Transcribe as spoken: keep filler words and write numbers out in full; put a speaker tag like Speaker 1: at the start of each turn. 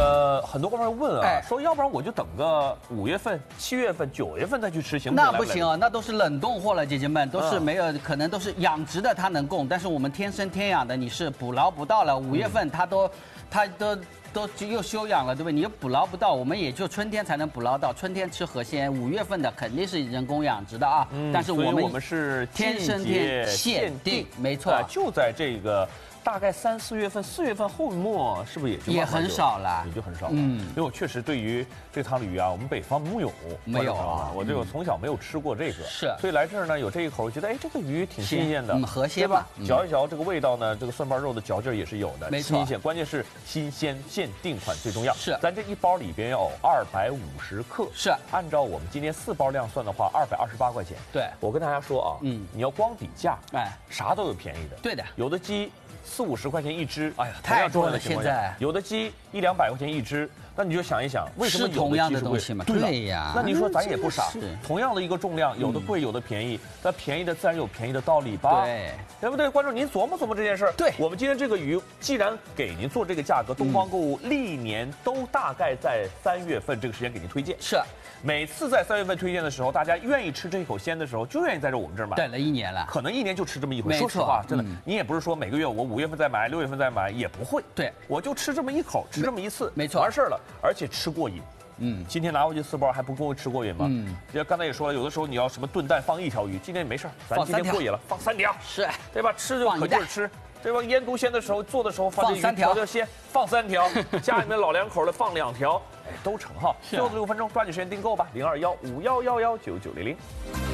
Speaker 1: 个很多观众问啊，
Speaker 2: 哎
Speaker 1: 说要不然我就等个五月份、七月份、九月份再去吃，行不行？
Speaker 2: 那不行啊，那都是冷冻货了，姐姐们，都是没有，可能都是养殖的，它能供，但是我们天生天养的，你是捕捞不到了。五月份它都，它都。都又休养了，对不对？你又捕捞不到，我们也就春天才能捕捞到。春天吃河鲜，五月份的肯定是人工养殖的啊。嗯、但是我们
Speaker 1: 我们是
Speaker 2: 天生天限定，没错、
Speaker 1: 啊，就在这个。大概三四月份，四月份后末是不是也就
Speaker 2: 也很少了？
Speaker 1: 也就很少了。嗯，因为我确实对于这个汤鲤鱼啊，我们北方没有，
Speaker 2: 没有啊。
Speaker 1: 我这个从小没有吃过这个，
Speaker 2: 是，
Speaker 1: 所以来这儿呢有这一口，觉得哎这个鱼挺新鲜的，
Speaker 2: 嗯，河鲜吧，
Speaker 1: 嚼一嚼这个味道呢，这个蒜瓣肉的嚼劲也是有的，
Speaker 2: 没错。
Speaker 1: 新鲜，关键是新鲜，限定款最重要。
Speaker 2: 是，
Speaker 1: 咱这一包里边有二百五十克，
Speaker 2: 是，
Speaker 1: 按照我们今天四包量算的话，二百二十八块钱。
Speaker 2: 对，
Speaker 1: 我跟大家说啊，嗯，你要光比价，哎，啥都有便宜的。
Speaker 2: 对的，
Speaker 1: 有的鸡。四五十块钱一只，
Speaker 2: 哎呀，太多了！现在
Speaker 1: 有的鸡一两百块钱一只，那你就想一想，为什么有的鸡是贵？
Speaker 2: 对呀，
Speaker 1: 那你说咱也不傻，同样的一个重量，有的贵，有的便宜，那便宜的自然有便宜的道理吧？
Speaker 2: 对，
Speaker 1: 对不对？观众，您琢磨琢磨这件事儿。
Speaker 2: 对，
Speaker 1: 我们今天这个鱼，既然给您做这个价格，东方购物历年都大概在三月份这个时间给您推荐。
Speaker 2: 是。
Speaker 1: 每次在三月份推荐的时候，大家愿意吃这一口鲜的时候，就愿意在这我们这儿买。
Speaker 2: 等了一年了，
Speaker 1: 可能一年就吃这么一回。说实话，真的，你也不是说每个月我五月份再买，六月份再买，也不会。
Speaker 2: 对，
Speaker 1: 我就吃这么一口，吃这么一次，
Speaker 2: 没错，
Speaker 1: 完事儿了，而且吃过瘾。嗯，今天拿回去四包还不够吃过瘾吗？嗯，就刚才也说了，有的时候你要什么炖蛋放一条鱼，今天没事儿，咱今天过瘾了，放三条，
Speaker 2: 是，
Speaker 1: 对吧？吃就可劲儿吃。对吧？腌笃鲜的时候做的时候
Speaker 2: 放三条，
Speaker 1: 调鲜放三条，家里面老两口的放两条，哎，都成哈。最后的六分钟，抓紧时间订购吧，零二幺五幺幺幺九九零零。